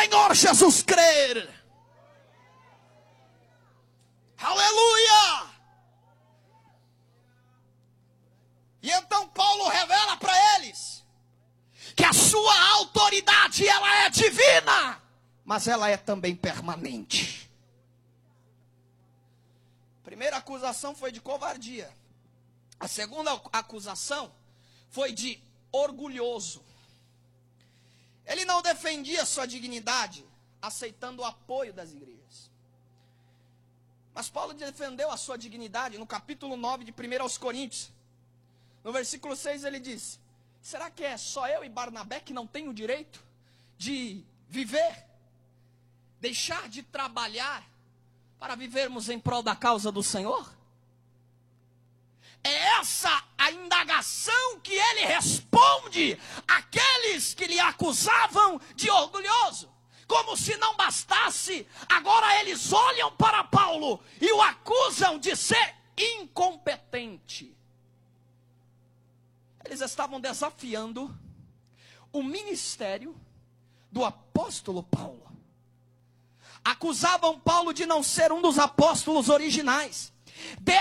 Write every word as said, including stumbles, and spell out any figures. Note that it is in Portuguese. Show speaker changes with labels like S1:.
S1: Senhor Jesus crer. Aleluia! E então Paulo revela para eles que a sua autoridade, ela é divina, mas ela é também permanente. A primeira acusação foi de covardia. A segunda acusação foi de orgulhoso. Ele não defendia sua dignidade, aceitando o apoio das igrejas. Mas Paulo defendeu a sua dignidade no capítulo nove de primeira aos Coríntios. No versículo seis ele diz: será que é só eu e Barnabé que não tenho o direito de viver, deixar de trabalhar para vivermos em prol da causa do Senhor? É essa a indagação que ele responde àqueles que lhe acusavam de orgulhoso. Como se não bastasse, agora eles olham para Paulo e o acusam de ser incompetente. Eles estavam desafiando o ministério do apóstolo Paulo. Acusavam Paulo de não ser um dos apóstolos originais.